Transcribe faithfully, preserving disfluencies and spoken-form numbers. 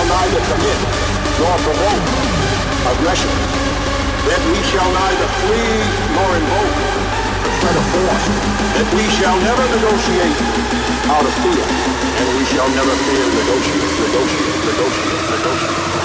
shall neither commit nor provoke aggression, that we shall neither flee nor invoke the threat of force, that we shall never negotiate out of fear, and we shall never fear negotiate, negotiate, negotiate, negotiate.